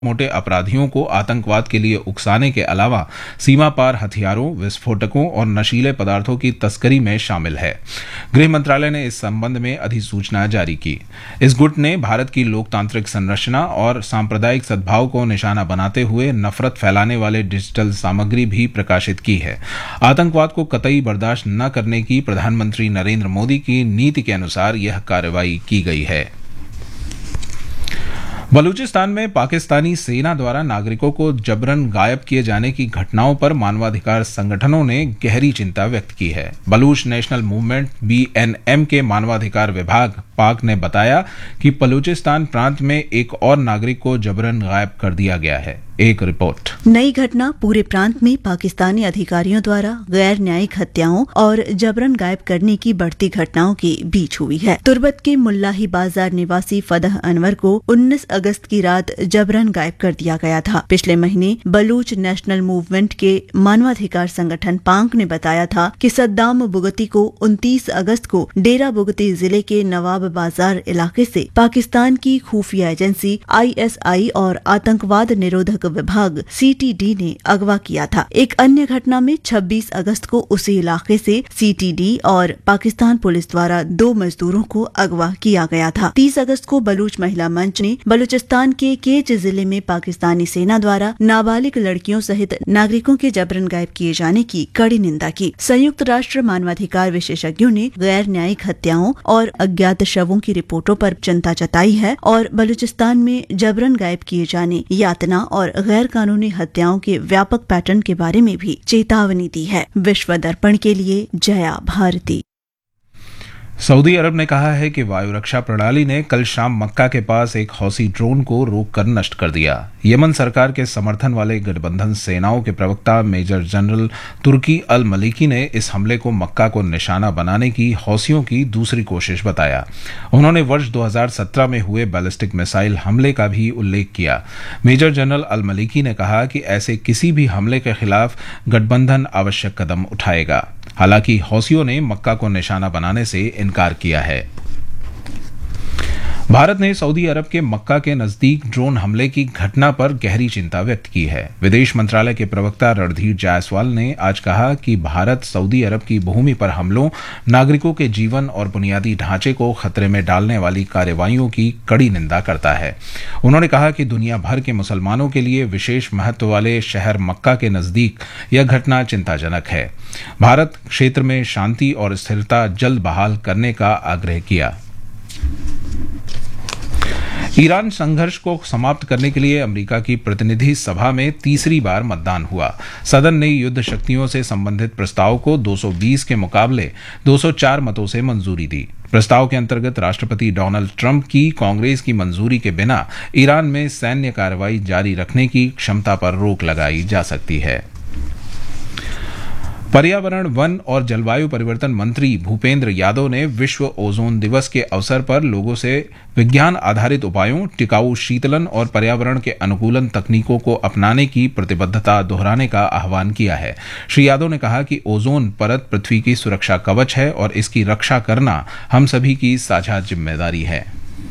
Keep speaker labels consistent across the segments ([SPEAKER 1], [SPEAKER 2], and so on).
[SPEAKER 1] मोटे अपराधियों को आतंकवाद के लिए उकसाने के अलावा सीमा पार हथियारों, विस्फोटकों और नशीले पदार्थों की तस्करी में शामिल है। गृह मंत्रालय ने इस संबंध में अधिसूचना जारी की। इस गुट ने भारत की लोकतांत्रिक संरचना और सांप्रदायिक सद्भाव को निशाना बनाते हुए नफरत फैलाने वाले डिजिटल सामग्री भी प्रकाशित की है। आतंकवाद को कतई बर्दाश्त न करने की प्रधानमंत्री नरेंद्र मोदी की नीति के अनुसार यह कार्रवाई की गई है। बलूचिस्तान में पाकिस्तानी सेना द्वारा नागरिकों को जबरन गायब किए जाने की घटनाओं पर मानवाधिकार संगठनों ने गहरी चिंता व्यक्त की है। बलूच नेशनल मूवमेंट BNM के मानवाधिकार विभाग पाक ने बताया कि बलूचिस्तान प्रांत में एक और नागरिक को जबरन गायब कर दिया गया है। एक रिपोर्ट।
[SPEAKER 2] नई घटना पूरे प्रांत में पाकिस्तानी अधिकारियों द्वारा गैर न्यायिक हत्याओं और जबरन गायब करने की बढ़ती घटनाओं के बीच हुई है। तुर्बत के मुल्लाही बाजार निवासी फदह अनवर को 19 अगस्त की रात जबरन गायब कर दिया गया था। पिछले महीने बलूच नेशनल मूवमेंट के मानवाधिकार संगठन पांक ने बताया था कि सद्दाम बुगती को 29 अगस्त को डेरा बुगती जिले के नवाब बाजार इलाके से पाकिस्तान की खुफिया एजेंसी ISI और आतंकवाद निरोधक विभाग CTD ने अगवा किया था। एक अन्य घटना में 26 अगस्त को उसी इलाके से CTD और पाकिस्तान पुलिस द्वारा 2 मजदूरों को अगवा किया गया था। 30 अगस्त को बलूच महिला मंच ने बलूचिस्तान के केच जिले में पाकिस्तानी सेना द्वारा नाबालिग लड़कियों सहित नागरिकों के जबरन गायब किए जाने की कड़ी निंदा की। संयुक्त राष्ट्र मानवाधिकार विशेषज्ञों ने गैर न्यायिक हत्याओं और अज्ञात शवों की रिपोर्टों पर चिंता जताई है और बलूचिस्तान में जबरन गायब किए जाने, यातना और गैर कानूनी हत्याओं के व्यापक पैटर्न के बारे में भी चेतावनी दी है। विश्व दर्पण के लिए जया भारती।
[SPEAKER 1] सऊदी अरब ने कहा है कि वायु रक्षा प्रणाली ने कल शाम मक्का के पास एक हौसी ड्रोन को रोककर नष्ट कर दिया। यमन सरकार के समर्थन वाले गठबंधन सेनाओं के प्रवक्ता मेजर जनरल तुर्की अल मलिकी ने इस हमले को मक्का को निशाना बनाने की हौसियों की दूसरी कोशिश बताया। उन्होंने वर्ष 2017 में हुए बैलिस्टिक मिसाइल हमले का भी उल्लेख किया। मेजर जनरल अल मलिकी ने कहा कि ऐसे किसी भी हमले के खिलाफ गठबंधन आवश्यक कदम उठाएगा। हालांकि हौसियों ने मक्का को निशाना बनाने से इनकार किया है। भारत ने सऊदी अरब के मक्का के नजदीक ड्रोन हमले की घटना पर गहरी चिंता व्यक्त की है। विदेश मंत्रालय के प्रवक्ता रणधीर जायसवाल ने आज कहा कि भारत सऊदी अरब की भूमि पर हमलों, नागरिकों के जीवन और बुनियादी ढांचे को खतरे में डालने वाली कार्रवाइयों की कड़ी निंदा करता है। उन्होंने कहा कि दुनिया भर के मुसलमानों के लिए विशेष महत्व वाले शहर मक्का के नजदीक यह घटना चिंताजनक है। भारत क्षेत्र में शांति और स्थिरता जल्द बहाल करने का आग्रह किया। ईरान संघर्ष को समाप्त करने के लिए अमेरिका की प्रतिनिधि सभा में तीसरी बार मतदान हुआ। सदन ने युद्ध शक्तियों से संबंधित प्रस्ताव को 220 के मुकाबले 204 मतों से मंजूरी दी। प्रस्ताव के अंतर्गत राष्ट्रपति डोनाल्ड ट्रंप की कांग्रेस की मंजूरी के बिना ईरान में सैन्य कार्रवाई जारी रखने की क्षमता पर रोक लगाई जा सकती है। पर्यावरण, वन और जलवायु परिवर्तन मंत्री भूपेंद्र यादव ने विश्व ओजोन दिवस के अवसर पर लोगों से विज्ञान आधारित उपायों, टिकाऊ शीतलन और पर्यावरण के अनुकूलन तकनीकों को अपनाने की प्रतिबद्धता दोहराने का आह्वान किया है। श्री यादव ने कहा कि ओजोन परत पृथ्वी की सुरक्षा कवच है और इसकी रक्षा करना हम सभी की साझा जिम्मेदारी है।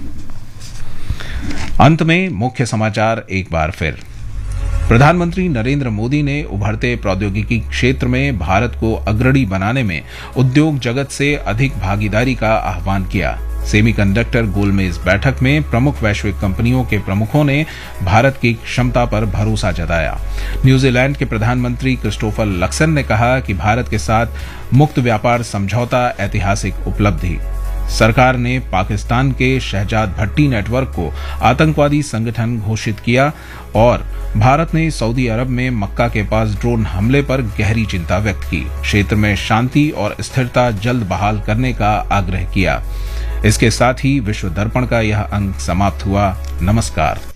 [SPEAKER 1] अंत में मुख्य समाचार एक बार फिर। प्रधानमंत्री नरेंद्र मोदी ने उभरते प्रौद्योगिकी क्षेत्र में भारत को अग्रणी बनाने में उद्योग जगत से अधिक भागीदारी का आह्वान किया। सेमीकंडक्टर गोलमेज बैठक में प्रमुख वैश्विक कंपनियों के प्रमुखों ने भारत की क्षमता पर भरोसा जताया। न्यूजीलैंड के प्रधानमंत्री क्रिस्टोफर लक्सन ने कहा कि भारत के साथ मुक्त व्यापार समझौता ऐतिहासिक उपलब्धि। सरकार ने पाकिस्तान के शहजाद भट्टी नेटवर्क को आतंकवादी संगठन घोषित किया और भारत ने सऊदी अरब में मक्का के पास ड्रोन हमले पर गहरी चिंता व्यक्त की। क्षेत्र में शांति और स्थिरता जल्द बहाल करने का आग्रह किया। इसके साथ ही विश्व दर्पण का यह अंक समाप्त हुआ। नमस्कार।